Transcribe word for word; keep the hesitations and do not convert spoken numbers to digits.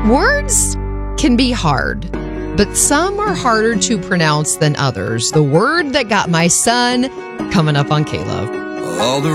Words can be hard, but some are harder to pronounce than others. The word that got my son coming up on K-Love. All the